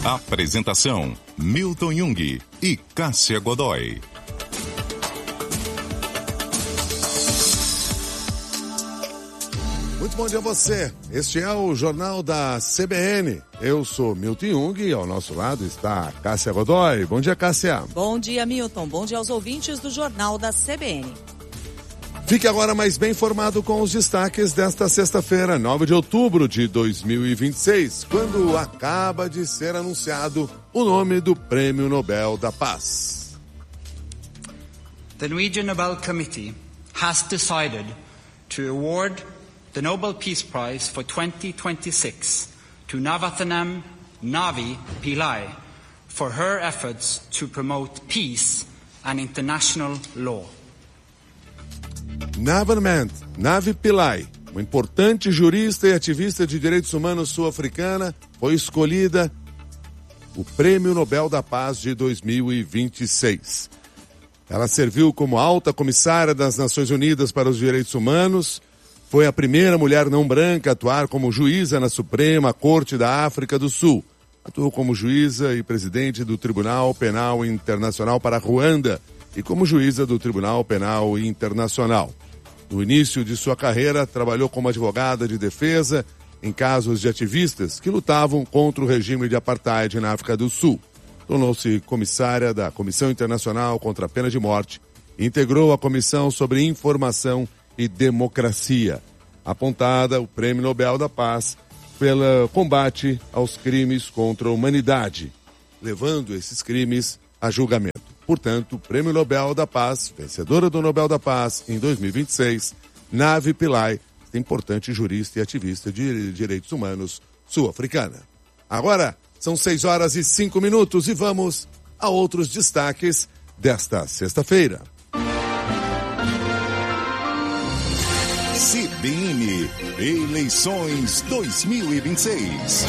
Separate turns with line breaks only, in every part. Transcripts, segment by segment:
Apresentação: Milton Jung e Cássia Godoy.
Muito bom dia a você. Este é o Jornal da CBN. Eu sou Milton Jung e ao nosso lado está Cássia Godoy. Bom dia, Cássia.
Bom dia, Milton. Bom dia aos ouvintes do Jornal da CBN.
Fique agora mais bem informado com os destaques desta sexta-feira, 9 de outubro de 2026, quando acaba de ser anunciado o nome do Prêmio Nobel da Paz.
The Norwegian Nobel Committee has decided to award the Nobel Peace Prize for 2026 to Navarathnam Navi Pillai for her efforts to promote peace and international law.
Navarathnam Navi Pillai, uma importante jurista e ativista de direitos humanos sul-africana, foi escolhida o Prêmio Nobel da Paz de 2026. Ela serviu como alta comissária das Nações Unidas para os Direitos Humanos, foi a primeira mulher não branca a atuar como juíza na Suprema Corte da África do Sul. Atuou como juíza e presidente do Tribunal Penal Internacional para Ruanda e como juíza do Tribunal Penal Internacional. No início de sua carreira, trabalhou como advogada de defesa em casos de ativistas que lutavam contra o regime de apartheid na África do Sul. Tornou-se comissária da Comissão Internacional contra a Pena de Morte e integrou a Comissão sobre Informação e Democracia. Apontada o Prêmio Nobel da Paz pelo combate aos crimes contra a humanidade, levando esses crimes a julgamento. Portanto, Prêmio Nobel da Paz, vencedora do Nobel da Paz em 2026, Navi Pillai, importante jurista e ativista de direitos humanos sul-africana. Agora, são 6h05 e vamos a outros destaques desta sexta-feira.
CBN Eleições 2026.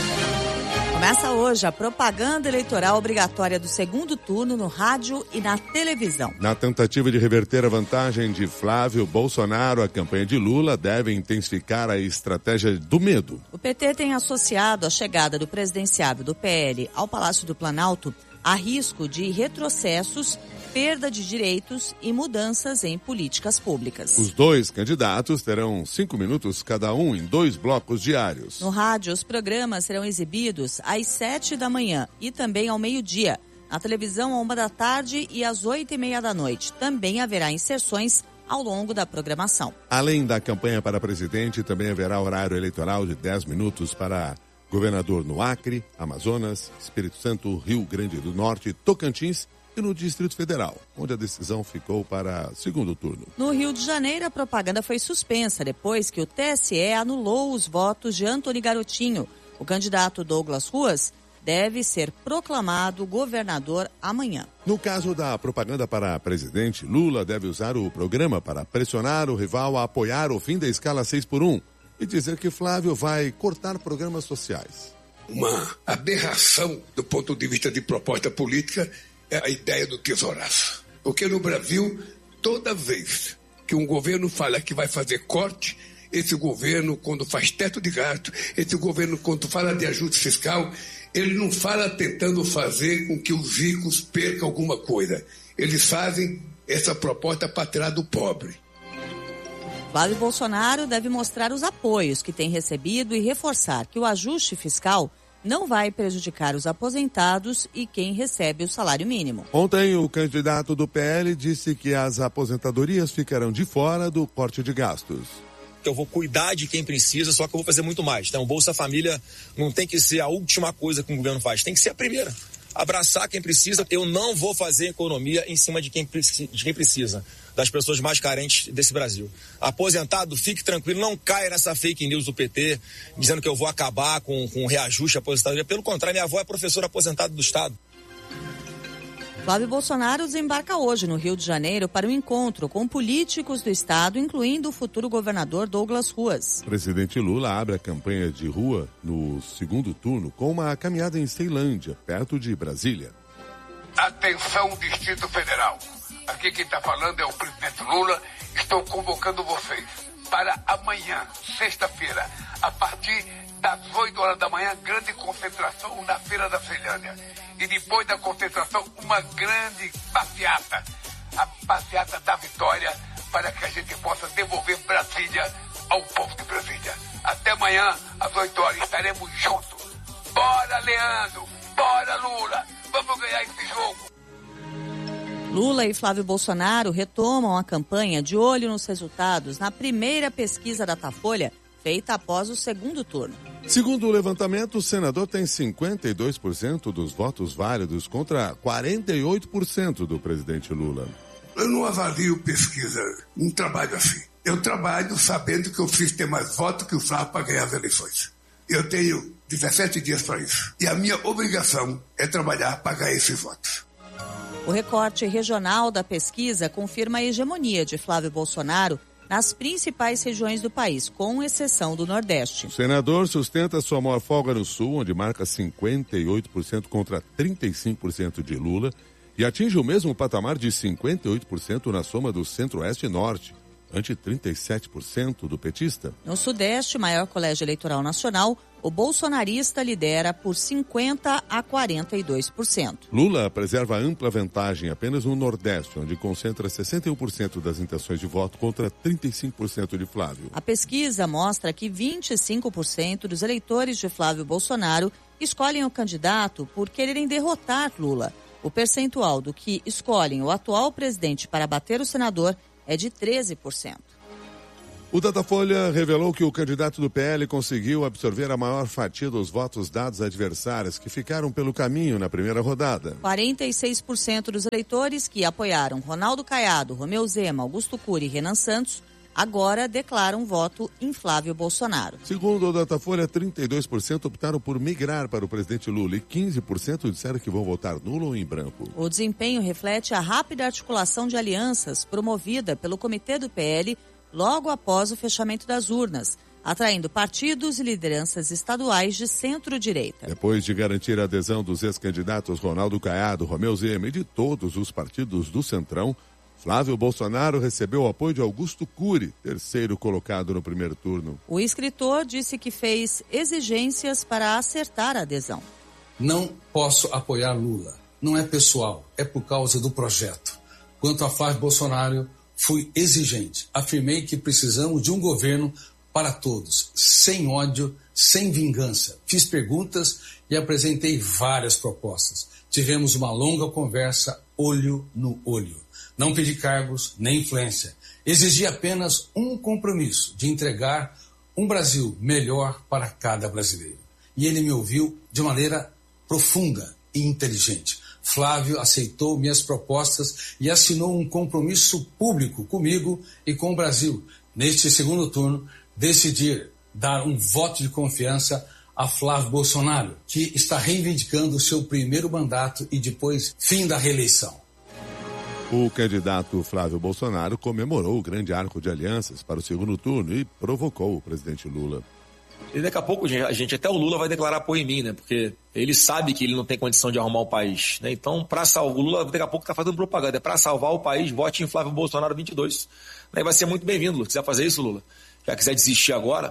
Começa hoje a propaganda eleitoral obrigatória do segundo turno no rádio e na televisão.
Na tentativa de reverter a vantagem de Flávio Bolsonaro, a campanha de Lula deve intensificar a estratégia do medo.
O PT tem associado a chegada do presidenciável do PL ao Palácio do Planalto a risco de retrocessos, perda de direitos e mudanças em políticas públicas.
Os dois candidatos terão 5 minutos cada um em 2 blocos diários.
No rádio, os programas serão exibidos às 7 da manhã e também ao meio-dia. Na televisão, à 1 da tarde e às 8h30 da noite. Também haverá inserções ao longo da programação.
Além da campanha para presidente, também haverá horário eleitoral de 10 minutos para governador no Acre, Amazonas, Espírito Santo, Rio Grande do Norte, Tocantins e no Distrito Federal, onde a decisão ficou para segundo turno.
No Rio de Janeiro, a propaganda foi suspensa depois que o TSE anulou os votos de Antony Garotinho. O candidato Douglas Ruas deve ser proclamado governador amanhã.
No caso da propaganda para presidente, Lula deve usar o programa para pressionar o rival a apoiar o fim da escala 6x1 e dizer que Flávio vai cortar programas sociais.
Uma aberração do ponto de vista de proposta política é a ideia do tesouraço. Porque no Brasil, toda vez que um governo fala que vai fazer corte, esse governo, quando faz teto de gasto, esse governo, quando fala de ajuste fiscal, ele não fala tentando fazer com que os ricos percam alguma coisa. Eles fazem essa proposta para tirar do pobre.
Flávio Bolsonaro deve mostrar os apoios que tem recebido e reforçar que o ajuste fiscal não vai prejudicar os aposentados e quem recebe o salário mínimo.
Ontem, o candidato do PL disse que as aposentadorias ficarão de fora do corte de gastos.
Eu vou cuidar de quem precisa, só que eu vou fazer muito mais. Então, o Bolsa Família não tem que ser a última coisa que o governo faz, tem que ser a primeira. Abraçar quem precisa. Eu não vou fazer economia em cima de quem precisa, das pessoas mais carentes desse Brasil. Aposentado, fique tranquilo, não caia nessa fake news do PT, dizendo que eu vou acabar com o reajuste à aposentadoria. Pelo contrário, minha avó é professora aposentada do Estado.
Flávio Bolsonaro desembarca hoje no Rio de Janeiro para um encontro com políticos do Estado, incluindo o futuro governador Douglas Ruas.
O presidente Lula abre a campanha de rua no segundo turno com uma caminhada em Ceilândia, perto de Brasília.
Atenção, Distrito Federal. Aqui quem está falando é o presidente Lula. Estou convocando vocês para amanhã, sexta-feira, a partir das 8 horas da manhã, grande conferência concentração na Feira da Ceilândia. E depois da concentração, uma grande passeata. A passeata da vitória, para que a gente possa devolver Brasília ao povo de Brasília. Até amanhã, às 8 horas, estaremos juntos. Bora, Leandro! Bora, Lula! Vamos ganhar esse jogo!
Lula e Flávio Bolsonaro retomam a campanha de olho nos resultados na primeira pesquisa Datafolha, feita após o segundo turno.
Segundo o levantamento, o senador tem 52% dos votos válidos contra 48% do presidente Lula.
Eu não avalio pesquisa, não trabalho assim. Eu trabalho sabendo que eu fiz ter mais votos que o Flávio para ganhar as eleições. Eu tenho 17 dias para isso. E a minha obrigação é trabalhar para ganhar esses votos.
O recorte regional da pesquisa confirma a hegemonia de Flávio Bolsonaro nas principais regiões do país, com exceção do Nordeste.
O senador sustenta sua maior folga no Sul, onde marca 58% contra 35% de Lula, e atinge o mesmo patamar de 58% na soma do Centro-Oeste e Norte, ante 37% do petista.
No Sudeste, maior colégio eleitoral nacional, o bolsonarista lidera por 50% a 42%.
Lula preserva ampla vantagem apenas no Nordeste, onde concentra 61% das intenções de voto contra 35% de Flávio.
A pesquisa mostra que 25% dos eleitores de Flávio Bolsonaro escolhem o candidato por quererem derrotar Lula. O percentual do que escolhem o atual presidente para bater o senador é de 13%.
O Datafolha revelou que o candidato do PL conseguiu absorver a maior fatia dos votos dados a adversários que ficaram pelo caminho na primeira rodada.
46% dos eleitores que apoiaram Ronaldo Caiado, Romeu Zema, Augusto Cury e Renan Santos agora declaram voto em Flávio Bolsonaro.
Segundo o Datafolha, 32% optaram por migrar para o presidente Lula e 15% disseram que vão votar nulo ou em branco.
O desempenho reflete a rápida articulação de alianças promovida pelo Comitê do PL logo após o fechamento das urnas, atraindo partidos e lideranças estaduais de centro-direita.
Depois de garantir a adesão dos ex-candidatos Ronaldo Caiado, Romeu Zema e de todos os partidos do Centrão, Flávio Bolsonaro recebeu o apoio de Augusto Cury, terceiro colocado no primeiro turno.
O escritor disse que fez exigências para acertar a adesão.
Não posso apoiar Lula. Não é pessoal, é por causa do projeto. Quanto a Flávio Bolsonaro, fui exigente. Afirmei que precisamos de um governo para todos, sem ódio, sem vingança. Fiz perguntas e apresentei várias propostas. Tivemos uma longa conversa, olho no olho. Não pedi cargos nem influência. Exigi apenas um compromisso de entregar um Brasil melhor para cada brasileiro. E ele me ouviu de maneira profunda e inteligente. Flávio aceitou minhas propostas e assinou um compromisso público comigo e com o Brasil. Neste segundo turno, decidi dar um voto de confiança a Flávio Bolsonaro, que está reivindicando o seu primeiro mandato e depois fim da reeleição.
O candidato Flávio Bolsonaro comemorou o grande arco de alianças para o segundo turno e provocou o presidente Lula.
E daqui a pouco, até o Lula vai declarar apoio em mim, né? Porque ele sabe que ele não tem condição de arrumar o país, né? Então, para salvar o Lula, daqui a pouco está fazendo propaganda. É para salvar o país, vote em Flávio Bolsonaro 22. Né? E vai ser muito bem-vindo, Lula. Se quiser fazer isso, Lula. Já quiser desistir agora.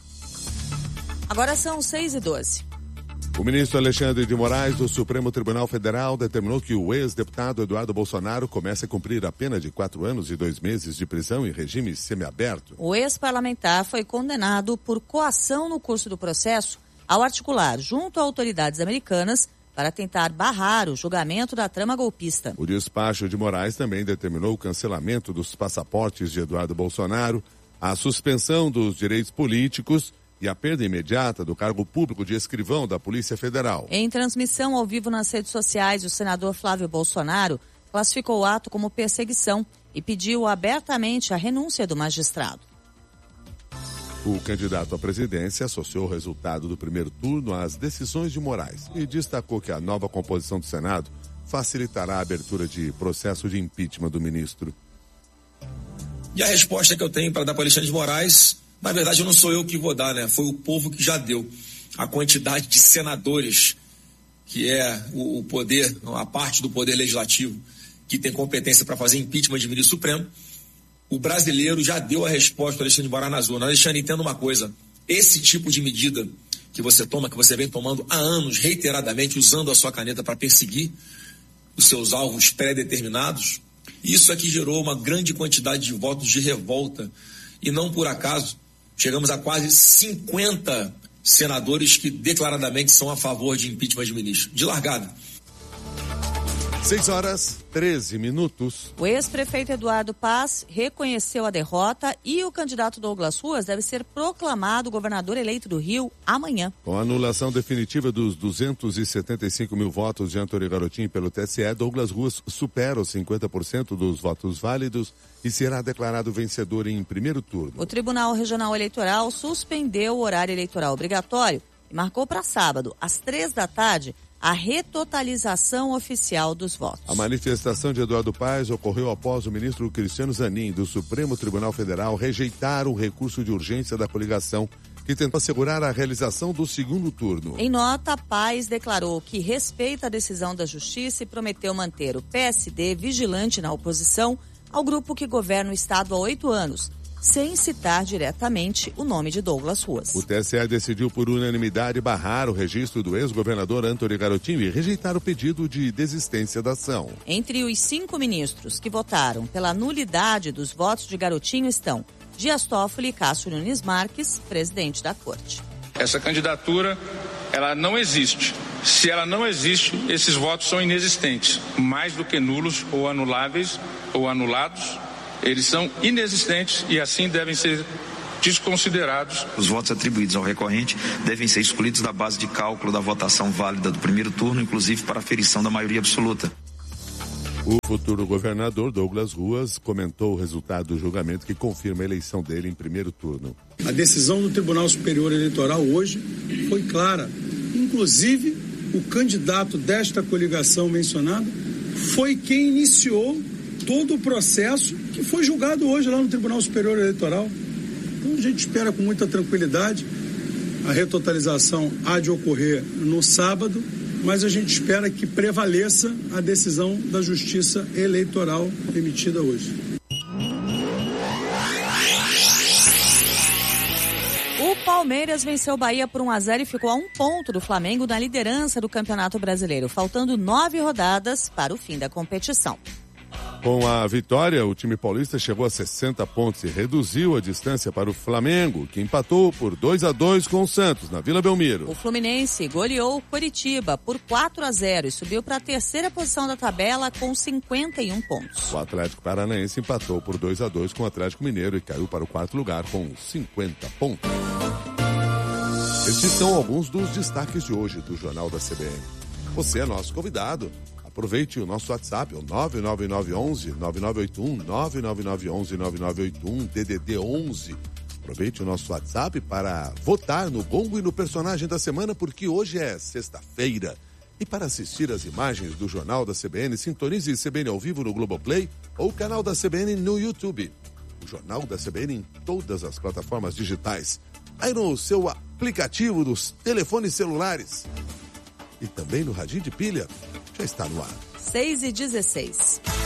Agora são 6h12.
O ministro Alexandre de Moraes, do Supremo Tribunal Federal, determinou que o ex-deputado Eduardo Bolsonaro comece a cumprir a pena de 4 anos e 2 meses de prisão em regime semiaberto.
O ex-parlamentar foi condenado por coação no curso do processo ao articular, junto a autoridades americanas, para tentar barrar o julgamento da trama golpista.
O despacho de Moraes também determinou o cancelamento dos passaportes de Eduardo Bolsonaro, a suspensão dos direitos políticos e a perda imediata do cargo público de escrivão da Polícia Federal.
Em transmissão ao vivo nas redes sociais, o senador Flávio Bolsonaro classificou o ato como perseguição e pediu abertamente a renúncia do magistrado.
O candidato à presidência associou o resultado do primeiro turno às decisões de Moraes e destacou que a nova composição do Senado facilitará a abertura de processo de impeachment do ministro.
E a resposta que eu tenho para dar para Alexandre de Moraes, na verdade não sou eu que vou dar, né? Foi o povo que já deu. A quantidade de senadores, que é o poder, a parte do poder legislativo, que tem competência para fazer impeachment de ministro supremo, o brasileiro já deu a resposta para Alexandre de Moraes na zona. Alexandre, entenda uma coisa, esse tipo de medida que você toma, que você vem tomando há anos, reiteradamente, usando a sua caneta para perseguir os seus alvos pré-determinados. Isso é que gerou uma grande quantidade de votos de revolta. E não por acaso, chegamos a quase 50 senadores que declaradamente são a favor de impeachment de ministro. De largada.
6h13.
O ex-prefeito Eduardo Paz reconheceu a derrota e o candidato Douglas Ruas deve ser proclamado governador eleito do Rio amanhã.
Com a anulação definitiva dos 275 mil votos de Antony Garotinho pelo TSE, Douglas Ruas supera os 50% dos votos válidos e será declarado vencedor em primeiro turno.
O Tribunal Regional Eleitoral suspendeu o horário eleitoral obrigatório e marcou para sábado, às 15h, a retotalização oficial dos votos.
A manifestação de Eduardo Paes ocorreu após o ministro Cristiano Zanin, do Supremo Tribunal Federal, rejeitar o recurso de urgência da coligação que tentou assegurar a realização do segundo turno.
Em nota, Paes declarou que respeita a decisão da Justiça e prometeu manter o PSD vigilante na oposição ao grupo que governa o Estado há 8 anos, sem citar diretamente o nome de Douglas Ruas.
O TSE decidiu por unanimidade barrar o registro do ex-governador Antony Garotinho e rejeitar o pedido de desistência da ação.
Entre os 5 ministros que votaram pela nulidade dos votos de Garotinho estão Dias Toffoli e Cássio Nunes Marques, presidente da Corte.
Essa candidatura, ela não existe. Se ela não existe, esses votos são inexistentes. Mais do que nulos ou anuláveis ou anulados, eles são inexistentes e assim devem ser desconsiderados.
Os votos atribuídos ao recorrente devem ser excluídos da base de cálculo da votação válida do primeiro turno, inclusive para aferição da maioria absoluta.
O futuro governador Douglas Ruas comentou o resultado do julgamento que confirma a eleição dele em primeiro turno.
A decisão do Tribunal Superior Eleitoral hoje foi clara. Inclusive, o candidato desta coligação mencionada foi quem iniciou todo o processo que foi julgado hoje lá no Tribunal Superior Eleitoral. Então a gente espera com muita tranquilidade. A retotalização há de ocorrer no sábado, mas a gente espera que prevaleça a decisão da Justiça Eleitoral emitida hoje.
O Palmeiras venceu o Bahia por 1-0 e ficou a 1 ponto do Flamengo na liderança do Campeonato Brasileiro, faltando 9 rodadas para o fim da competição.
Com a vitória, o time paulista chegou a 60 pontos e reduziu a distância para o Flamengo, que empatou por 2-2 com o Santos, na Vila Belmiro.
O Fluminense goleou o Coritiba por 4-0 e subiu para a 3ª posição da tabela com 51 pontos.
O Atlético Paranaense empatou por 2-2 com o Atlético Mineiro e caiu para o 4º lugar com 50 pontos. Esses são alguns dos destaques de hoje do Jornal da CBN. Você é nosso convidado. Aproveite o nosso WhatsApp, o 99911-9981, 99911-9981, DDD 11. Aproveite o nosso WhatsApp para votar no Gongo e no personagem da semana, porque hoje é sexta-feira. E para assistir as imagens do Jornal da CBN, sintonize CBN ao vivo no Globoplay ou o canal da CBN no YouTube. O Jornal da CBN em todas as plataformas digitais. Aí no seu aplicativo dos telefones celulares. E também no radinho de pilha. Já está no ar.
6h16.